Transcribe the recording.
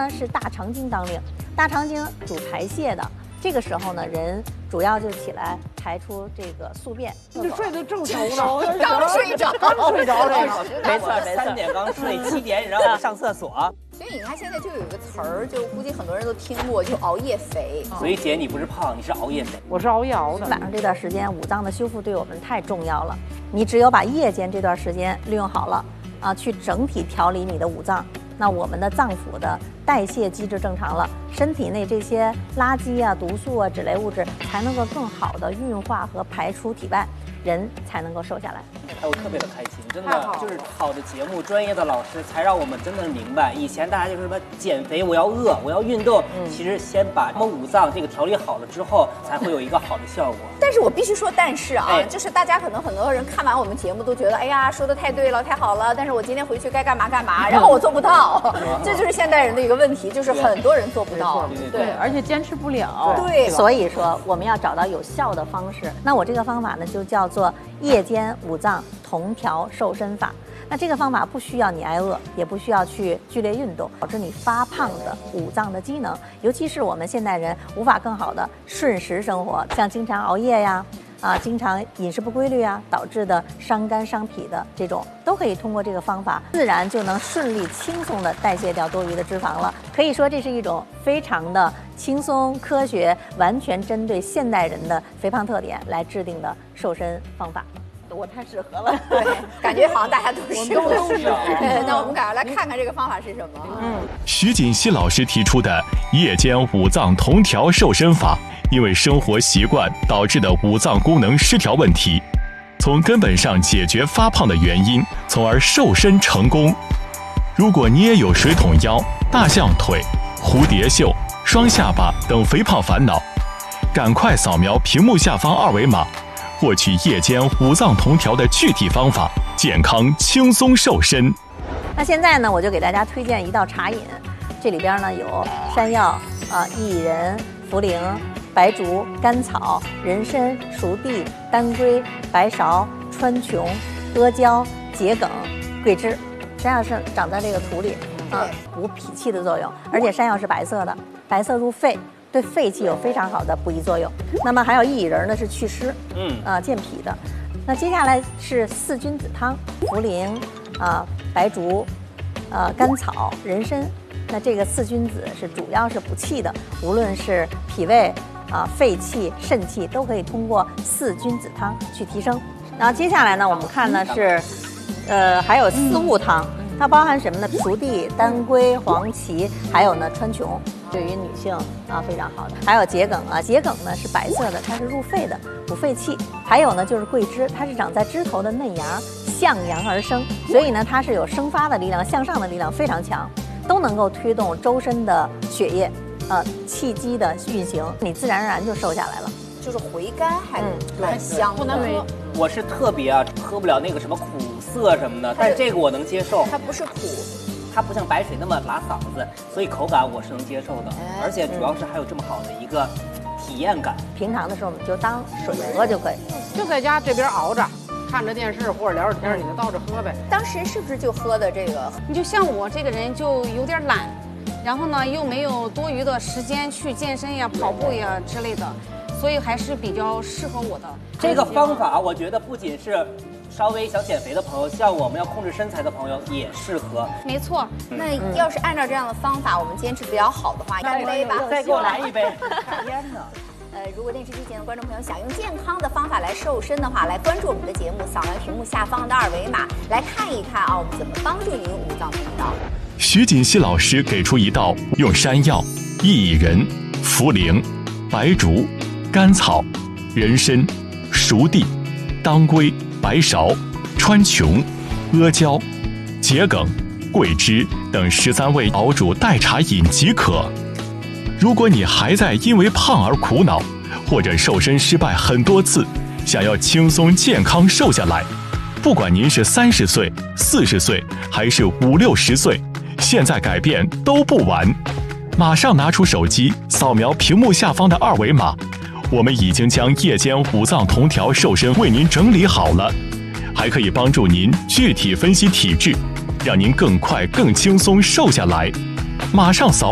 呢是大肠经当令，大肠经主排泄的。这个时候呢，人主要就起来排出这个宿便。 你睡得正熟呢， 刚睡着， 没错，3点刚睡，7点让我上厕所。 所以你看，现在就有一个词儿，就估计很多人都听过，就熬夜肥。 所以姐，你不是胖，你是熬夜肥。 我是熬夜熬的。 晚上这段时间，五脏的修复对我们太重要了。你只有把夜间这段时间利用好了啊，去整体调理你的五脏，那我们的脏腑的代谢机制正常了，身体内这些垃圾啊、毒素啊、脂类物质才能够更好的运化和排出体外，人才能够瘦下来。 我特别的开心，真的就是好的节目，专业的老师才让我们真的明白，以前大家就是什么减肥，我要饿，我要运动，其实先把我们五脏这个调理好了之后，才会有一个好的效果。 但是我必须说，但是啊，就是大家可能很多人看完我们节目都觉得，哎呀，说的太对了，太好了，但是我今天回去该干嘛干嘛，然后我做不到，这就是现代人的一个问题，就是很多人做不到， 对，而且坚持不了。 对， 所以说我们要找到有效的方式。那我这个方法呢，就叫做夜间五脏同调瘦身法。那这个方法不需要你挨饿，也不需要去剧烈运动，导致你发胖的五脏的机能，尤其是我们现代人无法更好的顺时生活，像经常熬夜呀。经常饮食不规律啊，导致的伤肝伤脾的这种，都可以通过这个方法，自然就能顺利轻松的代谢掉多余的脂肪了。可以说这是一种非常的轻松、科学，完全针对现代人的肥胖特点来制定的瘦身方法。我太适合了， 对，感觉好像大家都适合。那我们赶快来看看这个方法是什么。 徐锦熙老师提出的夜间五脏同调瘦身法，因为生活习惯导致的五脏功能失调问题，从根本上解决发胖的原因，从而瘦身成功。如果你也有水桶腰、大象腿、蝴蝶袖、双下巴等肥胖烦恼，赶快扫描屏幕下方2维码，获取夜间五脏同调的具体方法，健康轻松瘦身。 那现在呢，我就给大家推荐一道茶饮，这里边呢有山药、薏仁、茯苓、白术、甘草、人参、熟地、当归、白芍、川穹、阿胶、桔梗、桂枝。山药是长在这个土里补脾气的作用，而且山药是白色的，白色入肺，对肺气有非常好的补益作用。那么还有薏仁呢，是祛湿，健脾的。那接下来是4君子汤，茯苓白术甘草、人参。那这个4君子是主要是补气的，无论是脾胃肺气、肾气都可以通过4君子汤去提升。然后接下来呢，我们看呢是还有4物汤，它包含什么呢？熟地、当归、黄芪，还有呢川穹，对于女性非常好的。还有桔梗桔梗呢是白色的，它是入肺的，补肺气。还有呢就是桂枝，它是长在枝头的嫩芽，向阳而生，所以呢它是有生发的力量，向上的力量非常强，都能够推动周身的血液气机的运行，你自然而然就瘦下来了。 就是回甘还蛮香， 不能喝。 我是特别喝不了那个什么苦涩什么的，但是这个我能接受。 它不是苦， 它不像白水那么拉嗓子，所以口感我是能接受的，而且主要是还有这么好的一个体验感。 平常的时候我们就当水喝就可以， 就在家这边熬着，看着电视或者聊着天，你就倒着喝呗。 当时是不是就喝的这个？ 你就像我这个人就有点懒，然后呢又没有多余的时间去健身呀、跑步呀之类的。所以还是比较适合我的这个方法，我觉得不仅是稍微想减肥的朋友，像我们要控制身材的朋友也适合。 没错。 那要是按照这样的方法，我们坚持比较好的话，干杯吧！ 再给我来一杯。天哪！ 如果电视机前的观众朋友想用健康的方法来瘦身的话，来关注我们的节目，扫描屏幕下方的2维码，来看一看我们怎么帮助您五脏同调。 徐锦熙老师给出一道用山药、薏仁、茯苓、白术、甘草、人参、熟地、当归、白芍、川穹、阿胶、桔梗、桂枝等13味熬煮代茶饮即可。如果你还在因为胖而苦恼，或者瘦身失败很多次，想要轻松健康瘦下来，不管您是30岁、40岁还是50、60岁，现在改变都不晚。马上拿出手机，扫描屏幕下方的2维码，我们已经将夜间五脏同调瘦身为您整理好了，还可以帮助您具体分析体质，让您更快更轻松瘦下来。马上扫